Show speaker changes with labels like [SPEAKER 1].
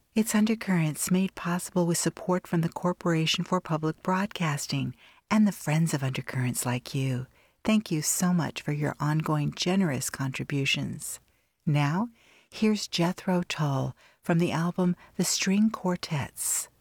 [SPEAKER 1] It's Undercurrents, made possible with support from the Corporation for Public Broadcasting and the friends of Undercurrents like you. Thank you so much for your ongoing generous contributions. Now, here's Jethro Tull from the album The String Quartets.